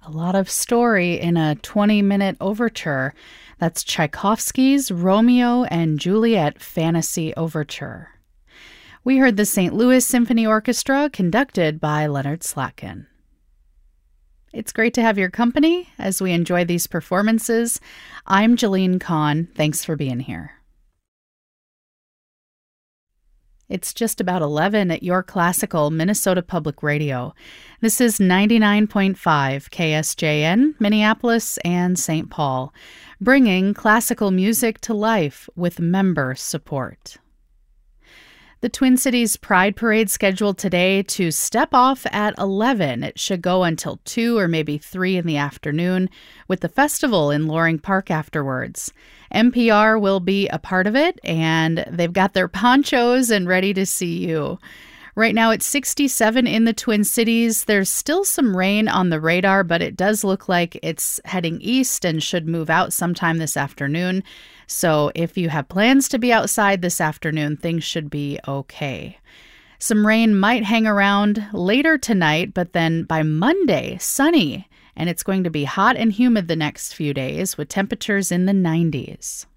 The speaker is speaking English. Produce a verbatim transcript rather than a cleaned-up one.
A lot of story in a twenty-minute overture. That's Tchaikovsky's Romeo and Juliet Fantasy Overture. We heard the Saint Louis Symphony Orchestra, conducted by Leonard Slatkin. It's great to have your company as we enjoy these performances. I'm Jeline Kahn. Thanks for being here. It's just about eleven at your classical Minnesota Public Radio. This is ninety-nine point five K S J N, Minneapolis and Saint Paul, bringing classical music to life with member support. The Twin Cities Pride Parade scheduled today to step off at eleven. It should go until two or maybe three in the afternoon, with the festival in Loring Park afterwards. N P R will be a part of it, and they've got their ponchos and ready to see you. Right now it's sixty-seven in the Twin Cities. There's still some rain on the radar, but it does look like it's heading east and should move out sometime this afternoon. So if you have plans to be outside this afternoon, things should be okay. Some rain might hang around later tonight, but then by Monday, sunny, and it's going to be hot and humid the next few days with temperatures in the nineties.